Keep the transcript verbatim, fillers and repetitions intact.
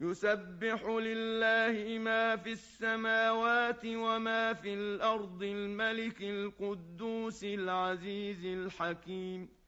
يسبح لله ما في السماوات وما في الأرض الملك القدوس العزيز الحكيم